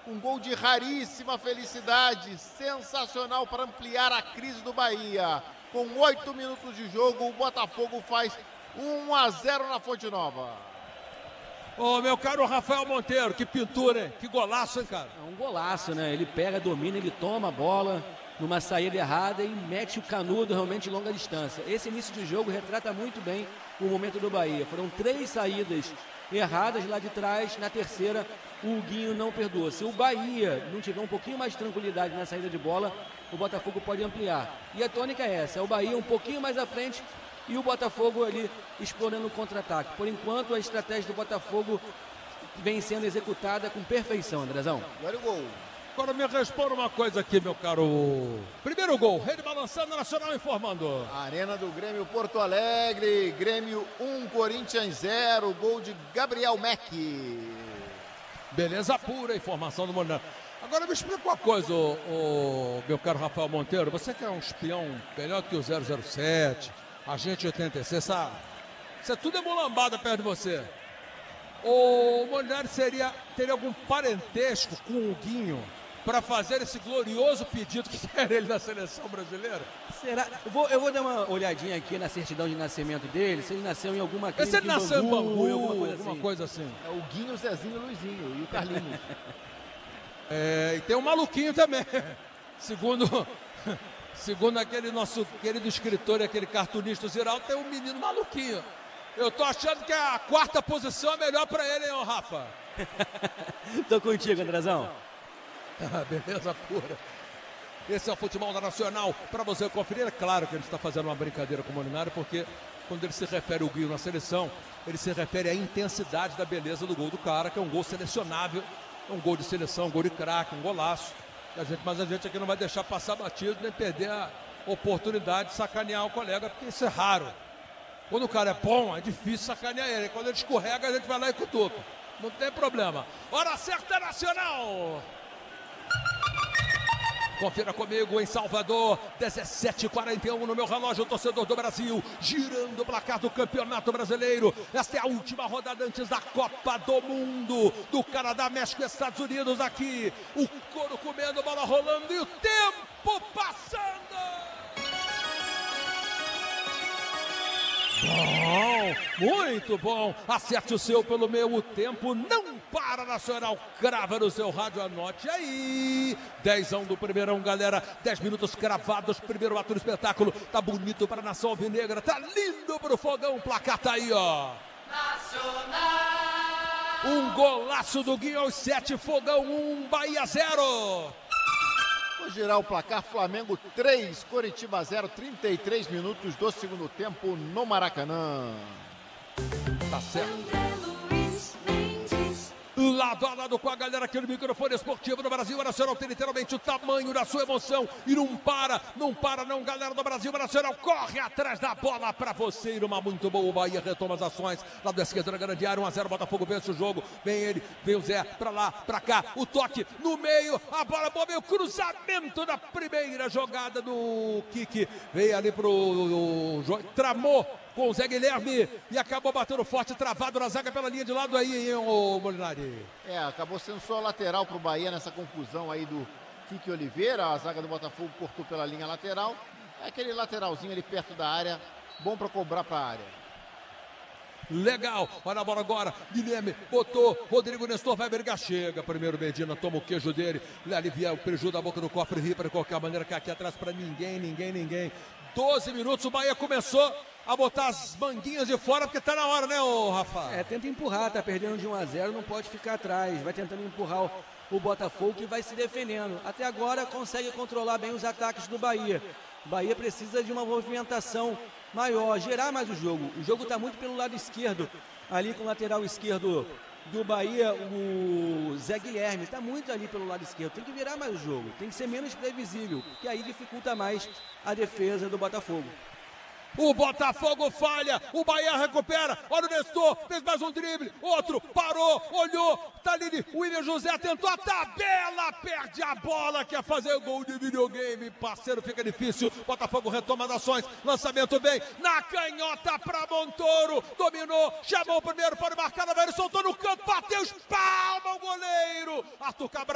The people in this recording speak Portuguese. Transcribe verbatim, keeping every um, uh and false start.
Um gol de raríssima felicidade, sensacional para ampliar a crise do Bahia. Com oito minutos de jogo, o Botafogo faz um a zero na Fonte Nova. Ô, oh, meu caro Rafael Monteiro, que pintura, hein? Que golaço, hein, cara? É um golaço, né? Ele pega, domina, ele toma a bola numa saída errada e mete o canudo realmente de longa distância. Esse início de jogo retrata muito bem o momento do Bahia. Foram três saídas erradas lá de trás, na terceira o Guinho não perdoa. Se o Bahia não tiver um pouquinho mais de tranquilidade na saída de bola, o Botafogo pode ampliar. E a tônica é essa, é o Bahia um pouquinho mais à frente e o Botafogo ali explorando o contra-ataque. Por enquanto a estratégia do Botafogo vem sendo executada com perfeição, Andrezão. Olha o gol. Agora me responda uma coisa aqui, meu caro. Primeiro gol, Rede balançando, Nacional informando. Arena do Grêmio Porto Alegre, Grêmio um, Corinthians zero, gol de Gabriel Mack. Beleza pura, informação do Molinari. Agora me explica uma coisa, ô, ô, meu caro Rafael Monteiro, você que é um espião melhor que o zero zero sete, agente oitenta e seis, sabe? Isso é tudo é mulambada perto de você. O Molinari seria, teria algum parentesco com o Guinho para fazer esse glorioso pedido que quer ele na seleção brasileira? Será? Eu vou, eu vou dar uma olhadinha aqui na certidão de nascimento dele, se ele nasceu em alguma clínica. Se ele nasceu em Bangu, alguma, coisa, alguma assim. coisa assim. É o Guinho, o Zezinho, o Luizinho e o Carlinhos. É, e tem um maluquinho também. Segundo, segundo aquele nosso querido escritor e aquele cartunista Ziraldo, tem um menino maluquinho. Eu tô achando que a quarta posição é melhor pra ele, hein, ô Rafa? Tô contigo, Andrezão. Ah, beleza pura. Esse é o futebol da Nacional para você conferir. É claro que ele está fazendo uma brincadeira com o Molinari, porque quando ele se refere ao Guinho na seleção, ele se refere à intensidade da beleza do gol do cara, que é um gol selecionável, é um gol de seleção, um gol de craque, um golaço. A gente, mas a gente aqui não vai deixar passar batido, nem perder a oportunidade de sacanear o colega, porque isso é raro. Quando o cara é bom, é difícil sacanear ele. Quando ele escorrega, a gente vai lá e cutuca. Não tem problema. Hora certa, Nacional! Confira comigo em Salvador, dezessete e quarenta e um no meu relógio, torcedor do Brasil, girando o placar do Campeonato Brasileiro. Esta é a última rodada antes da Copa do Mundo, do Canadá, México e Estados Unidos aqui. O couro comendo, bola rolando e o tempo passando. Bom, muito bom. Acerte o seu pelo meu, o tempo não para, Nacional. Crava no seu rádio, anote aí. Dezão do primeirão, galera. Dez minutos cravados, primeiro ato do espetáculo. Tá bonito para a nação alvinegra, tá lindo pro fogão. O placar tá aí, ó. Nacional! Um golaço do Guinho aos sete, fogão um, Bahia zero. Vou girar o placar, Flamengo três, Coritiba zero, trinta e três minutos do segundo tempo no Maracanã. Tá certo. Lado a lado com a galera aqui no microfone esportivo do Brasil. A Nacional tem literalmente o tamanho da sua emoção e não para, não para não, galera do Brasil. A Nacional corre atrás da bola pra você ir uma muito boa. O Bahia retoma as ações, lado esquerdo na grande área, um a zero, Botafogo vence o jogo. Vem ele, vem o Zé, pra lá, pra cá, o toque no meio, a bola boa, meio cruzamento da primeira jogada do Kiki. Veio ali pro, o, o, tramou com o Zé Guilherme e acabou batendo forte, travado na zaga pela linha de lado aí, hein, o Molinari? É, acabou sendo só lateral pro Bahia nessa confusão aí do Kiki Oliveira. A zaga do Botafogo cortou pela linha lateral. É aquele lateralzinho ali perto da área, bom para cobrar para a área. Legal, olha a bola agora, Guilherme botou, Rodrigo Nestor vai brigar, chega, primeiro Medina, toma o queijo dele, alivia o prejuízo da boca do cofre, ri para qualquer maneira, que aqui atrás para ninguém, ninguém, ninguém. doze minutos, o Bahia começou a botar as manguinhas de fora, porque tá na hora, né, ô Rafa? É, tenta empurrar, tá perdendo de um a zero, não pode ficar atrás, vai tentando empurrar o, o Botafogo, que vai se defendendo. Até agora consegue controlar bem os ataques do Bahia. O Bahia precisa de uma movimentação maior, gerar mais o jogo. O jogo está muito pelo lado esquerdo, ali com o lateral esquerdo do Bahia, o Zé Guilherme, está muito ali pelo lado esquerdo. Tem que virar mais o jogo, tem que ser menos previsível, que aí dificulta mais a defesa do Botafogo. O Botafogo falha, o Bahia recupera, olha o Nestor, fez mais um drible, outro, parou, olhou, tá ali, o William José tentou a tabela, perde a bola, quer fazer o gol de videogame, parceiro, fica difícil, Botafogo retoma as ações, lançamento bem, na canhota pra Montoro, dominou, chamou o primeiro, pode marcar, na velha, soltou no canto, bateu, espalma o goleiro, Arthur Cabral.